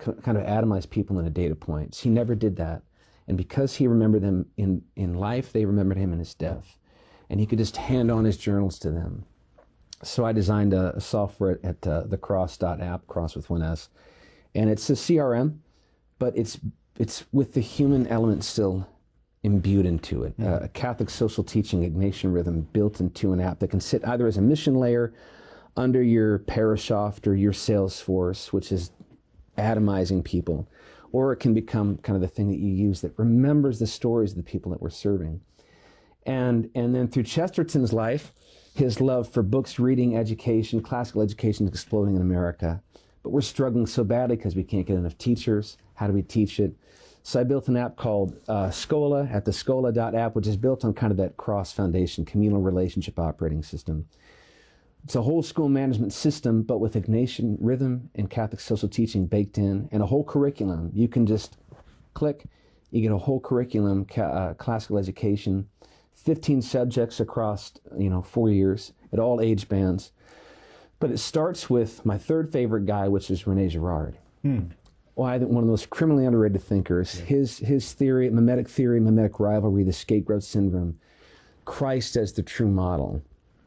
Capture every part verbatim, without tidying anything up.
kind of atomize people into data points. He never did that. And because he remembered them in, in life, they remembered him in his death. And he could just hand on his journals to them. So I designed a, a software at uh, the cross dot app, cross with one S. And it's a C R M, but it's it's with the human element still imbued into it. Mm-hmm. uh, a Catholic social teaching Ignatian rhythm built into an app that can sit either as a mission layer under your Parasoft or your Salesforce, which is atomizing people, or it can become kind of the thing that you use that remembers the stories of the people that we're serving. And, and then through Chesterton's life, his love for books, reading, education, classical education is exploding in America. But we're struggling so badly because we can't get enough teachers. How do we teach it? So I built an app called uh, Scola at the scola dot app, which is built on kind of that cross foundation, communal relationship operating system. It's a whole school management system, but with Ignatian rhythm and Catholic social teaching baked in, and a whole curriculum. You can just click, you get a whole curriculum, ca uh, classical education, fifteen subjects across, you know, four years at all age bands. But it starts with my third favorite guy, which is Rene Girard. Hmm. Why, well, one of the most criminally underrated thinkers. Yeah. His, his theory, mimetic theory, mimetic rivalry, the scapegoat syndrome, Christ as the true model.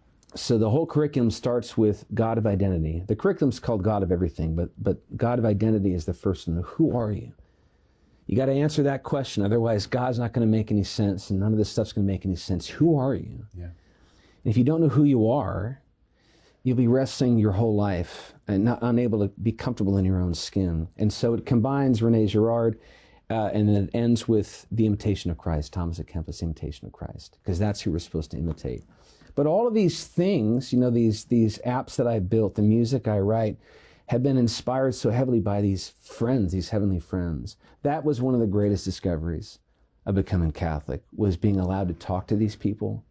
So the whole curriculum starts with God of identity. The curriculum's called God of everything, but, but God of identity is the first one. Who are you? You got to answer that question. Otherwise, God's not going to make any sense, and none of this stuff's going to make any sense. Who are you? Yeah. And if you don't know who you are, you'll be wrestling your whole life and not unable to be comfortable in your own skin. And so it combines Rene Girard, uh, and then it ends with the imitation of Christ, Thomas à Kempis' imitation of Christ, because that's who we're supposed to imitate. But all of these things, you know, these, these apps that I built, the music I write, have been inspired so heavily by these friends, these heavenly friends. That was one of the greatest discoveries of becoming Catholic, was being allowed to talk to these people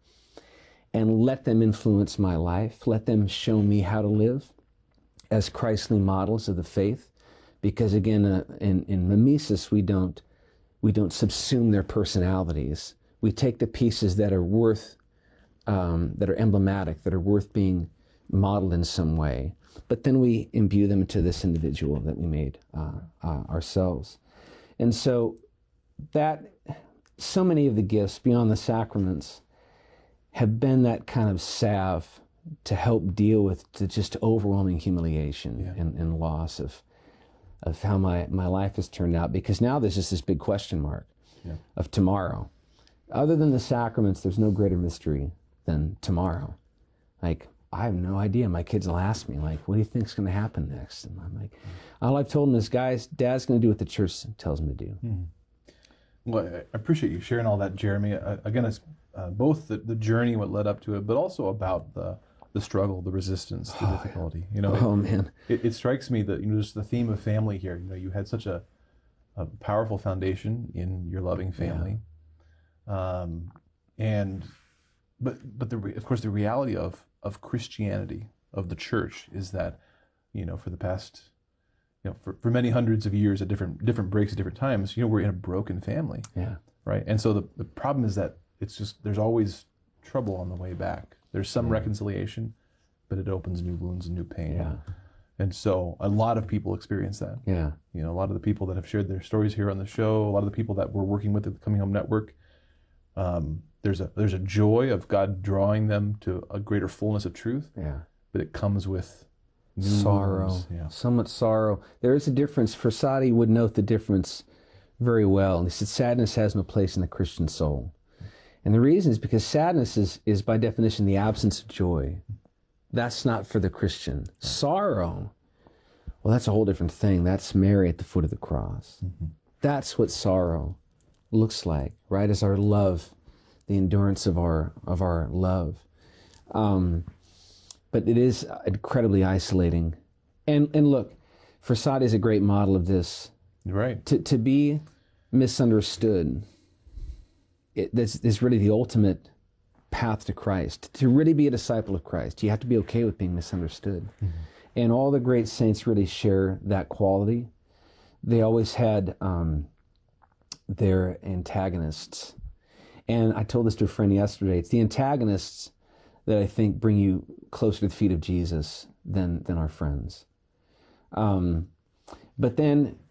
and let them influence my life, let them show me how to live as Christly models of the faith. Because again, uh, in, in mimesis, we don't, we don't subsume their personalities. We take the pieces that are worth, um, that are emblematic, that are worth being modeled in some way, but then we imbue them into this individual that we made uh, uh, ourselves. And so that, so many of the gifts beyond the sacraments have been that kind of salve to help deal with the just overwhelming humiliation yeah. and, and loss of, of how my, my life has turned out. Because now there's just this big question mark yeah. of tomorrow. Other than the sacraments, there's no greater mystery than tomorrow. Like, I have no idea. My kids will ask me, like, what do you think's going to happen next? And I'm like, all I've told them is, guys, Dad's going to do what the church tells him to do. Mm-hmm. Well, I appreciate you sharing all that, Jeremy. Uh, again, it's uh, both the, the journey, what led up to it, but also about the the struggle, the resistance, the difficulty. You know, oh it, man, it, it strikes me that, you know, just the theme of family here. You know, you had such a, a powerful foundation in your loving family, yeah. um, and but but the of course the reality of of Christianity, of the church, is that, you know, for the past, you know, for, for many hundreds of years at different different breaks at different times, you know, we're in a broken family. Yeah. Right. And so the, the problem is that it's just, there's always trouble on the way back. There's some yeah. reconciliation, but it opens new wounds and new pain. Yeah. And so a lot of people experience that. Yeah. You know, a lot of the people that have shared their stories here on the show, a lot of the people that we're working with at the Coming Home Network, um, there's a there's a joy of God drawing them to a greater fullness of truth. Yeah. But it comes with new sorrow. Yeah. So much sorrow. There is a difference. Frassati would note the difference very well. He said sadness has no place in the Christian soul. And the reason is because sadness is, is by definition the absence of joy. That's not for the Christian. Sorrow, well, that's a whole different thing. That's Mary at the foot of the cross. Mm-hmm. That's what sorrow looks like, right? As our love, the endurance of our of our love. Um, but it is incredibly isolating. And and look, Frassati is a great model of this. Right. To to be misunderstood, it, this is really the ultimate path to Christ. To really be a disciple of Christ, you have to be okay with being misunderstood. Mm-hmm. And all the great saints really share that quality. They always had um, their antagonists. And I told this to a friend yesterday. It's the antagonists that I think bring you closer to the feet of Jesus than, than our friends. Um, but then